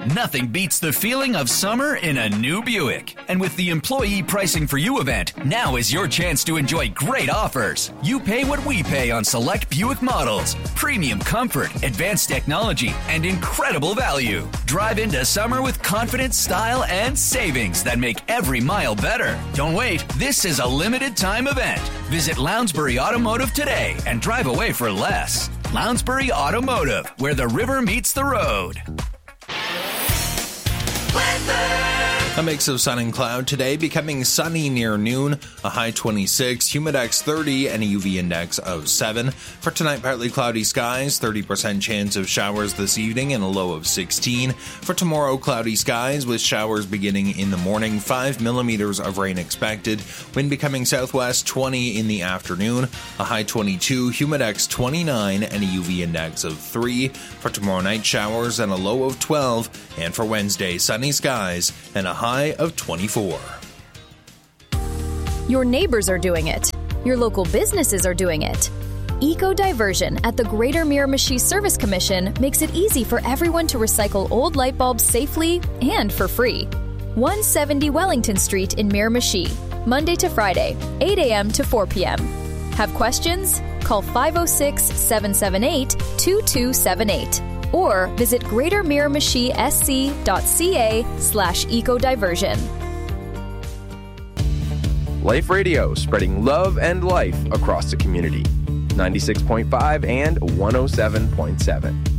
Nothing beats the feeling of summer in a new Buick. And with the Employee Pricing for You event, now is your chance to enjoy great offers. You pay what we pay on select Buick models. Premium comfort, advanced technology, and incredible value. Drive into summer with confidence, style, and savings that make every mile better. Don't wait. This is a limited time event. Visit Lounsbury Automotive today and drive away for less. Lounsbury Automotive, where the river meets the road. A mix of sun and cloud today, becoming sunny near noon, a high 26, humidex 30, and a UV index of 7. For tonight, partly cloudy skies, 30% chance of showers this evening, and a low of 16. For tomorrow, cloudy skies with showers beginning in the morning, 5 millimeters of rain expected. Wind becoming southwest, 20 in the afternoon, a high 22, humidex 29, and a UV index of 3. For tomorrow night, showers and a low of 12. And for Wednesday, sunny skies and a high of 24. Your neighbors are doing it. Your local businesses are doing it. Eco-Diversion at the Greater Miramichi Service Commission makes it easy for everyone to recycle old light bulbs safely and for free. 170 Wellington Street in Miramichi, Monday to Friday, 8 a.m. to 4 p.m. Have questions? Call 506-778-2278 or visit greatermiramichi.sc.ca/ecodiversion. Life Radio, spreading love and life across the community. 96.5 and 107.7.